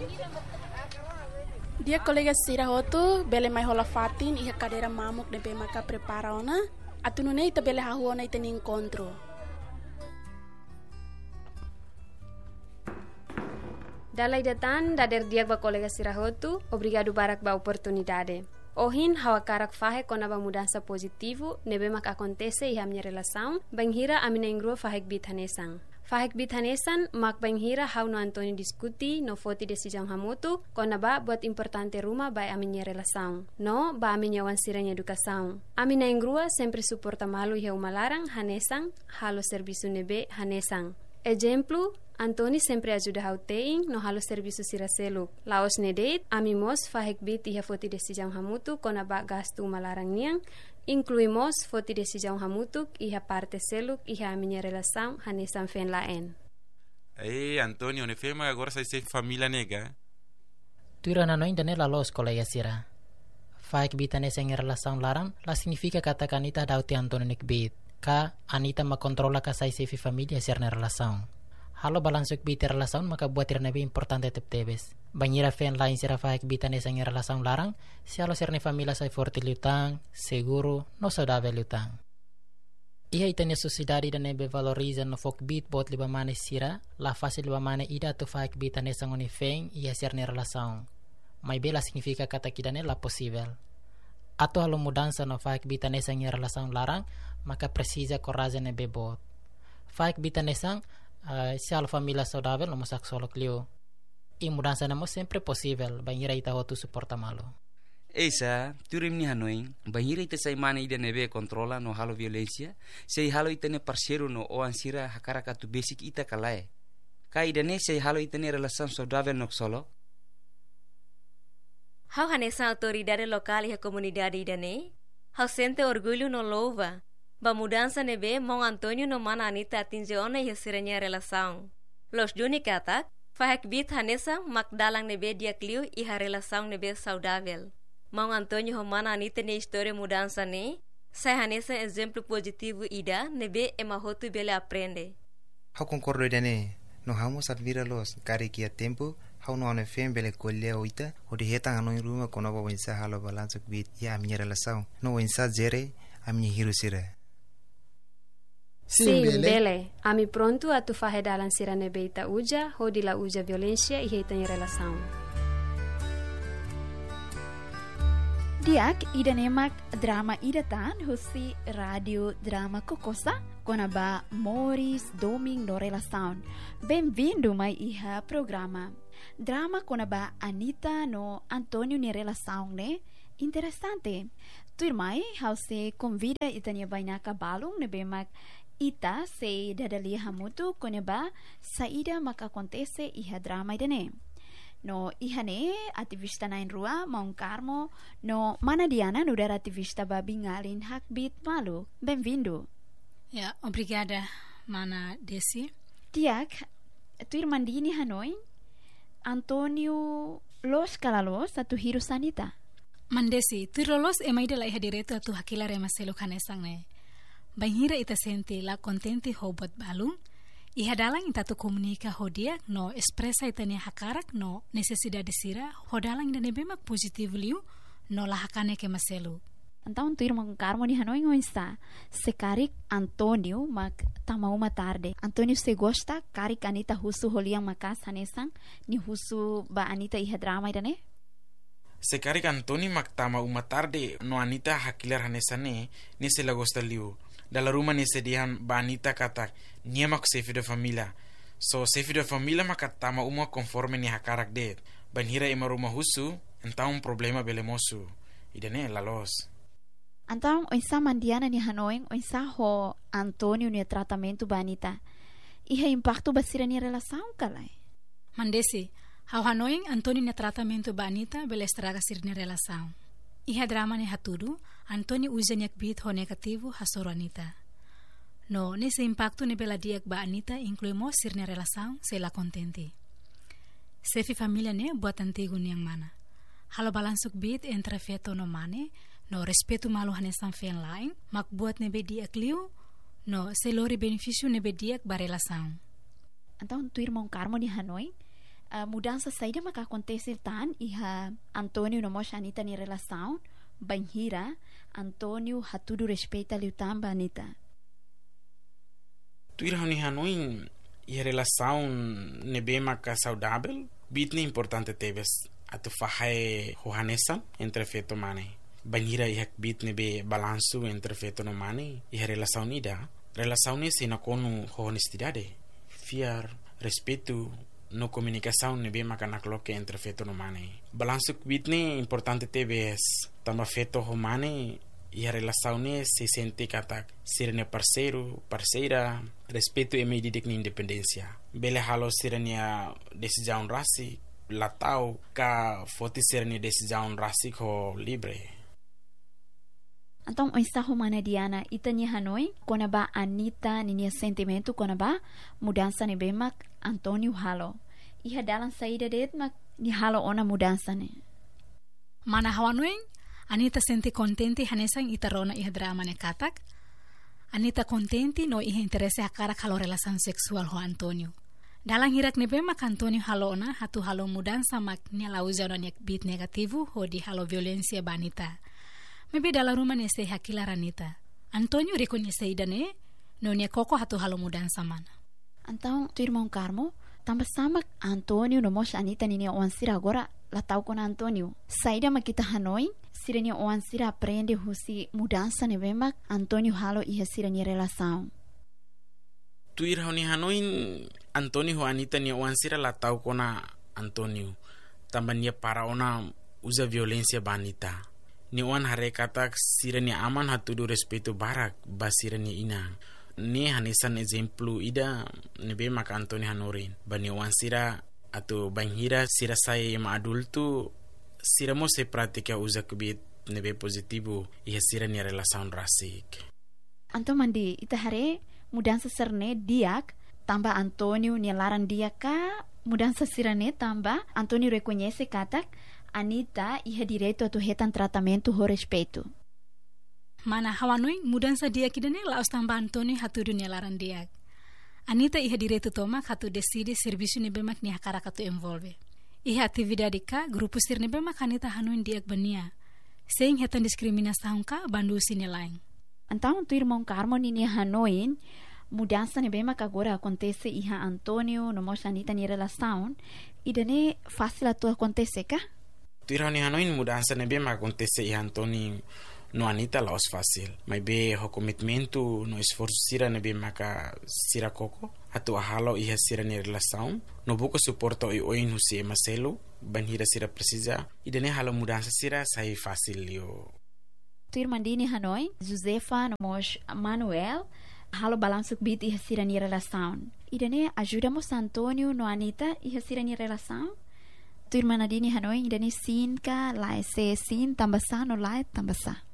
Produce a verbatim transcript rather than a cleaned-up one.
Dia colega Sira hotu bele mai hola fatin iha cadeira mamuk de be maka prepara ona atunune ita bele hahuona ita ni encontro. Dalai datan dader diak ba colega Sira hotu obrigado barak ba oportunidade. Ohin hawa karak fahe kona ba mudança positivo nebe mak acontece iha minha relação banghira amina ingro fahek bithanesang. Fahek bithanesan mak banghira hau no Antônio diskuti no foti decisão hamutu kona ba buat importante rumah ba aminha relação. No ba aminha wansiranya educação. Amina ingrua sempre suporta malu iha umalarang hanesang halo serviço nebe hanesang. Exemplo, Antoni sempre ajuda hau teing no halo serviço siraseluk. Laos nedeit, amimos fahek bit iha foti decisão hamutu kona ba gastu umalarang niang, incluímos foti decisão hamutuk iha parte seluk iha minha relação hanesam fen laen. Ei, Antônio, ne fema agora sai ser família nega. Tuira na noin dane la los colega Sira. Fahek bit ane seng relação larang, la significa kata kanita dauti Antônio nek bit. Ka Anita makontrola ka sai sefi família ser na relação. Halo balansuk bit relação maka buat ir nabi importante tep-tebes. Banhira fen lain sira fahek bit ane seng relação larang, si halo ser ne família sai forte lutang, seguro, no saudável lutang. Iha itanya sociedade da nebe valoriza no fok bit bot liba mane sira, la fase liba mane ida to fahek bit ane seng oni fen ia ser ne relação. Mai bela significa kata kidane la possível. Ato halo mudança no fahek bit ane seng relação larang, maka precisa coragem nebe bot. Fahek bit ane seng Uh, se a família saudável não masak solo clio e mudança não sempre possível banhira ita hotu suporta malo. Esa turim ni hanoi banhira ita sai mana ida nebe controla no halo violência sei halo ita ne parceiro no o ansira hakara katu basic ita kalae ka ida ne sei halo ita ne relação saudável no solo. Hau hanesa autoridade local e a comunidade ida ne hau sente orgulho no louva. Ba mudança nebe Mão Antônio no mana Anita atinge ona e siranya relação. Los juni kata, fahek bit hanesa makdalang nebe dia kliu iha relação nebe saudável. Mão Antônio ho mana Anita ne história mudança ne, sai hanesa exemplo positivo ida nebe emahotu bele aprende. Hau concordo idane, no hamos admira los kari kia tempo, hau no ane fem bele kolea oita, o de hetang anoi ruma kono ba wensa halo balansuk bit ia minha relação. No wensa zere a minha hiru sira. Sim, bele. Ami pronto a tu fahe dalan sira nebe ita uja, ho di la uja violência e heita em relação. Diak ida nemak drama ida tan husi radio drama kokosa konaba Moris Doming no relação. Bem-vindo mai iha programa. Drama konaba Anita no Antônio ni relação ne interessante. Tuir mai hause convida itania bainaka balung nebe mak ita se dadali hamutu koneba saida maka acontece iha drama idane. No ihane ativista na rua Mão Carmo no Manadiana no der ativista babingalin hakbit malu. Bem-vindo. Ja, obrigada, mana Desi. Tiak, tu irmandini Hanoi, Antônio Los Calalos atu hiru sanita. Mandesi, tu rolos e maida la iha direto atu hakila rema selo kanesang ne. Banhira ita sente la contente hobot balung, iha dalang ita tu komunika hodia no expresa ita ne hakarak no necesidade sira hodalang ida nebemak positif liu no la hakane ke maselu. Então tu irmão Carmo ni Hanoi ngoinsa sekarik Antônio mak tamau tarde. Antônio se gosta karik Anita husu holiang makas hanesang ni husu ba Anita iha drama ida ne? Sekarik Antoni mak tama uma tarde no Anita hakilar hanesane ni se la gosta liu. Dalla rumah ni sedihan ba Anita kata niemak sefi de familia. So sefi de familia mak tama uma conforme ni hakarak det. Banhira ima rumah husu entah um problema belemosu. Idane lalos. Então, oinsa mandiana ni Hanoi, oinsa ho Antônio ni tratamento ba Anita. Iha impacto basira ni relação kalai. Mandesi, hau Hanoi Antônio ni tratamento ba Anita bele estraga sir ni relação. Iha drama ni hatudu, Antônio usa niak bit ho negativo hasoro Anita. No, nesse impacto ni bela diak ba Anita incluímos sir ni relação se la contente. Sefi familia ne buat antigo ni yang mana. Halo balansuk bit entre feto no mane, no respeto malu hanesang fen lain, mak buat nebe diak liu, no selori beneficio nebe diak ba relação. Então, tu irmão Carmo ni Hanoi, a mudança saída maka acontece tan iha Antônio no mosha Anita ni relação banhira Antônio hatudu respeita liu tamba Anita. Tuira ni Hanoi e relação nebe maka saudável bitne importante teves atu fahai hohanesa entre feto mane banhira ihak bit nebe balanço entre feto no mane e relação nida relação ni sina konu honestidade fiar respeito no comunicação nebe maka nakloke entre feto no mane balanço bitne importante teves tamba feto ho mane e a relação ne se sente katak sirene parceiro parceira respeito e medida de independência bele halo sirene decisão rasi latau ka foti sirene decisão rasi ko libre. Então o ensaio mana Diana itanya Hanoi kona ba Anita ninia sentimento kona ba mudança ne bemak Antônio halo iha dalam saída det mak ni halo ona mudança ne mana Hanoi Anita senti contenti hanesang itarona iha drama ne katak. Anita contenti no iha interesse hakara halo relação seksual ho Antônio. Dalang hirak ne bemak Antônio halona hatu halo mudança mak ni lauza no nek bit negativo ho di halo violencia banita. Mebe dalam rumah ne se hakila Anita. Antônio reconhece idane no ne koko hatu halo mudança mana. Então tu irmão Carmo tambah sama Antônio no mos Anita ni oansira agora latau con Antônio. Saída makita Hanoi sirene oansira aprende husi mudança ne bemak Antônio halo iha sirene relação. Tu ir ni Hanoi Antônio ho Anita ni oansira latau kona Antônio tambah nia para ona usa violência banita. Ni oan hare katak sirene aman hatudu respeito barak basirene ina. Ni hanesan exemplo ida nebe maka Antônio Hanorin bani oansira atau banhira sira saya ma adulto sira mo se pratica usa kubit nebe positivo e sira ni relação rasik. Anto mandi ita hare mudança serne diak tamba Antônio ni laran dia ka mudança sirane tamba Antônio reconhece katak Anita iha direito atu hetan tratamento ho respeito. Mana Hawanoi mudança dia kidane laos tamba Antônio hatu dunia laran dia. Anita iha direito tomak hatu decide serviço ne bemak ni hakara katu envolve. Iha atividade ka grupo sir ne bemak Anita hanuin diak bania. Sing hetan diskriminação ka bandu sine lain. Então tu irmão Carmo ni Hanoin mudança ne bemak agora acontece iha Antônio no mos Anita ni relação e dane fácil atu acontece ka? Tu irmão ni Hanoin mudança ne bemak acontece iha Antônio no Anita laos fácil, mas be ho commitmento no esforço sira nebe maka sira koko atu ahalo iha sira ni relação no buco suporto e oin husi e Marcelo banhira sira precisa e dene halo mudança sira sai fácil yo. Tu irmandini Hanoi Josefa no mos Manuel halo balanço bit iha sira ni relação e dene ajudamos Antônio no Anita iha sira ni relação. Tu irmanadini Hanoi dene sin ka lai se sin tambasa no lai tambasa.